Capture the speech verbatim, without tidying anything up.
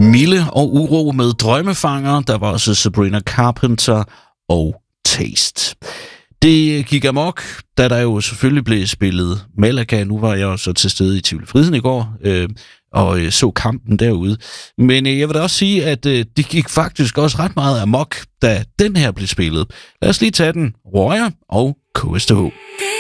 Mille og Uro med Drømmefanger. Der var også Sabrina Carpenter og Taste. Det gik amok, da der jo selvfølgelig blev spillet Malaga. Nu var jeg jo så til stede i Tivoli Friheden i går øh, og øh, så kampen derude. Men øh, jeg vil da også sige, at øh, det gik faktisk også ret meget amok, da den her blev spillet. Lad os lige tage den. Warrior og K S T H.